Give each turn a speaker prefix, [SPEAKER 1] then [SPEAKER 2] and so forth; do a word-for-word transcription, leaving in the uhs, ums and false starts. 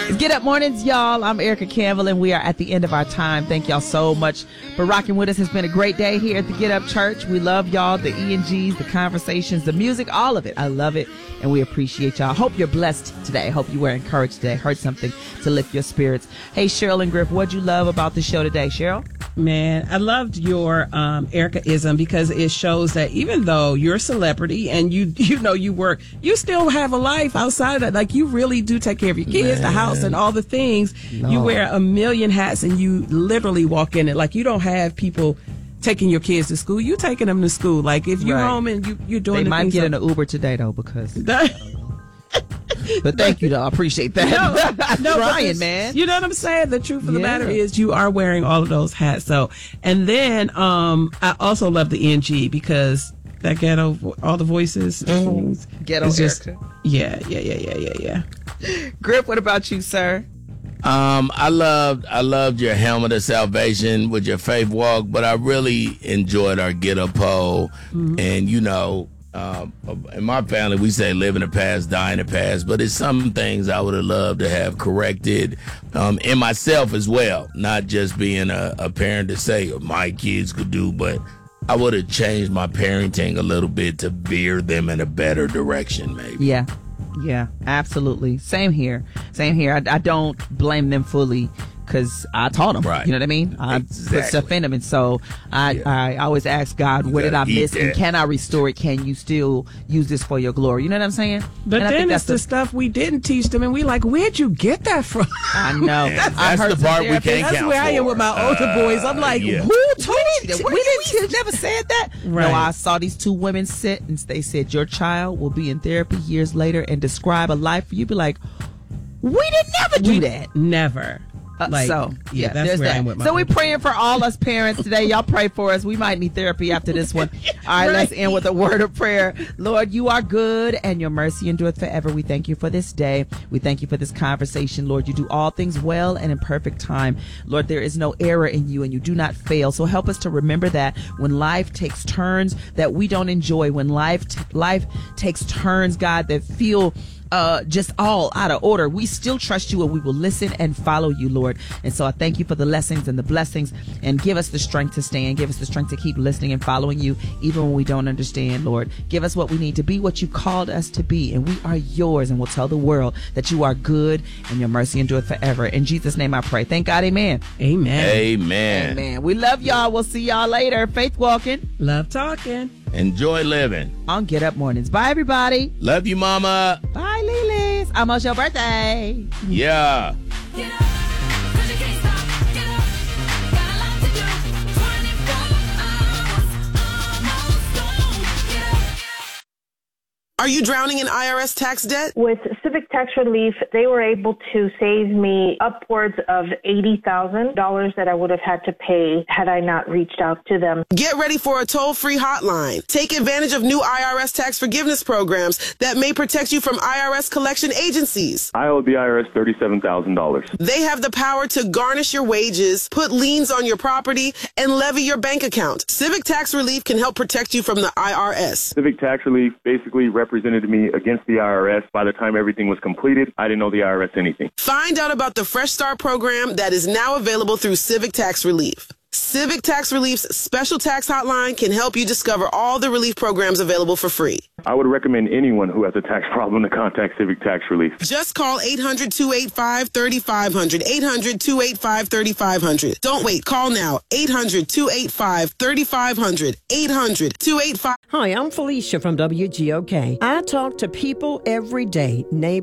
[SPEAKER 1] Get Up Mornings, y'all. I'm Erica Campbell, and we are at the end of our time. Thank y'all so much for rocking with us. It's been a great day here at the Get Up Church. We love y'all, the E and Gs, the conversations, the music, all of it. I love it, and we appreciate y'all. Hope you're blessed today. Hope you were encouraged today. Heard something to lift your spirits. Hey, Cheryl and Griff, what'd you love about the show today, Cheryl?
[SPEAKER 2] Man, I loved your um, Erica-ism because it shows that even though you're a celebrity and you you know you work, you still have a life outside of that. Like, you really do take care of your kids, Man. the house, and all the things. No. You wear a million hats and you literally walk in it. Like, you don't have people taking your kids to school. You taking them to school. Like, if you're right. home and you, you're doing
[SPEAKER 1] They
[SPEAKER 2] the
[SPEAKER 1] might get
[SPEAKER 2] like,
[SPEAKER 1] in an Uber today, though, because... But thank you, though. I appreciate that.
[SPEAKER 2] No, no
[SPEAKER 1] trying, man.
[SPEAKER 2] You know what I'm saying? The truth of the
[SPEAKER 1] yeah.
[SPEAKER 2] matter is you are wearing all of those hats. So, and then um, I also love the E N G because that ghetto, all the voices,
[SPEAKER 1] mm-hmm. ghetto
[SPEAKER 2] just,
[SPEAKER 1] Erica.
[SPEAKER 2] Yeah, yeah, yeah, yeah, yeah, yeah.
[SPEAKER 1] Griff, what about you, sir?
[SPEAKER 3] Um, I loved I loved your helmet of salvation with your faith walk, but I really enjoyed our get up poll, mm-hmm. and you know. Um, in my family, we say live in the past, die in the past, but it's some things I would have loved to have corrected um, in myself as well, not just being a, a parent to say my kids could do, but I would have changed my parenting a little bit to veer them in a better direction, maybe.
[SPEAKER 1] Yeah, yeah, absolutely. Same here. Same here. I, I don't blame them fully. Because I taught them,
[SPEAKER 3] right.
[SPEAKER 1] You know what I mean? I
[SPEAKER 3] exactly.
[SPEAKER 1] put stuff in them. And so I, yeah. I always ask God,
[SPEAKER 3] you
[SPEAKER 1] what did I miss?
[SPEAKER 3] That.
[SPEAKER 1] And can I restore it? Can you still use this for your glory? You know what I'm saying?
[SPEAKER 2] But
[SPEAKER 1] and
[SPEAKER 2] then it's the, the stuff we didn't teach them. And we like, where'd you get that from?
[SPEAKER 1] I know.
[SPEAKER 3] that's that's the part we can't
[SPEAKER 2] That's
[SPEAKER 3] count
[SPEAKER 2] where
[SPEAKER 3] for.
[SPEAKER 2] I am with my older uh, boys. I'm like, yeah. who told you?
[SPEAKER 1] We, we didn't never said that.
[SPEAKER 2] Right.
[SPEAKER 1] No, I saw these two women sit and they said, your child will be in therapy years later and describe a life for you. Be like, we didn't never do
[SPEAKER 2] we,
[SPEAKER 1] that.
[SPEAKER 2] Never.
[SPEAKER 1] Uh,
[SPEAKER 2] like,
[SPEAKER 1] so
[SPEAKER 2] yeah,
[SPEAKER 1] yeah,
[SPEAKER 2] that's
[SPEAKER 1] there's
[SPEAKER 2] where
[SPEAKER 1] that.
[SPEAKER 2] I'm with my
[SPEAKER 1] so we're praying for all us parents today. Y'all pray for us. We might need therapy after this one. All right, right, let's end with a word of prayer. Lord, you are good and your mercy endureth forever. We thank you for this day. We thank you for this conversation. Lord, you do all things well and in perfect time. Lord, there is no error in you and you do not fail. So help us to remember that when life takes turns that we don't enjoy, when life t- life takes turns, God, that feel Uh, just all out of order, we still trust you and we will listen and follow you, Lord. And so I thank you for the lessons and the blessings, and give us the strength to stand. Give us the strength to keep listening and following you even when we don't understand, Lord. Give us what we need to be what you called us to be, and we are yours, and we'll tell the world that you are good and your mercy endureth forever. In Jesus' name I pray. Thank God. Amen.
[SPEAKER 2] Amen.
[SPEAKER 3] Amen.
[SPEAKER 1] Amen. We love y'all. We'll see y'all later. Faith walking.
[SPEAKER 2] Love talking.
[SPEAKER 3] Enjoy living.
[SPEAKER 1] On Get Up Mornings. Bye, everybody.
[SPEAKER 3] Love you, Mama.
[SPEAKER 1] Bye, Lily. It's almost your birthday.
[SPEAKER 3] Yeah.
[SPEAKER 4] Get up, 'cause you can't stop. Get up, got a lot to do. twenty-four hours, almost gone. Get up.
[SPEAKER 5] Are you drowning in I R S tax debt?
[SPEAKER 6] With Civic Tax Relief, they were able to save me upwards of eighty thousand dollars that I would have had to pay had I not reached out to them.
[SPEAKER 5] Get ready for a toll-free hotline. Take advantage of new I R S tax forgiveness programs that may protect you from I R S collection agencies.
[SPEAKER 7] I owe the I R S thirty-seven thousand dollars.
[SPEAKER 5] They have the power to garnish your wages, put liens on your property, and levy your bank account. Civic Tax Relief can help protect you from the I R S.
[SPEAKER 7] Civic Tax Relief basically represented me against the I R S. By the time everything was completed, I didn't know the I R S anything.
[SPEAKER 5] Find out about the Fresh Start program that is now available through Civic Tax Relief. Civic Tax Relief's special tax hotline can help you discover all the relief programs available for free.
[SPEAKER 7] I would recommend anyone who has a tax problem to contact Civic Tax Relief.
[SPEAKER 5] Just call eight hundred, two eight five, three five zero zero. eight hundred, two eight five, three five zero zero. Don't wait. Call now. eight hundred, two eight five, three five zero zero. eight hundred, two eight five.
[SPEAKER 8] Hi, I'm Felicia from W G O K. I talk to people every day, neighbors.